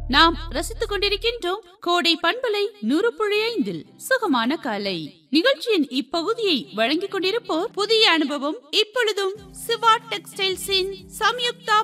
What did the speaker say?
நாம் ரசித்துக் கொண்டிருக்கின்றோம் கோடை பண்பலை 100.5 சுகமான காலை நிகழ்ச்சியின் இப்பகுதியை வழங்கிக் கொண்டிருப்போர் புதிய அனுபவம் இப்பொழுதும் சிவா டெக்ஸ்டைல்ஸின் சம்யுக்தா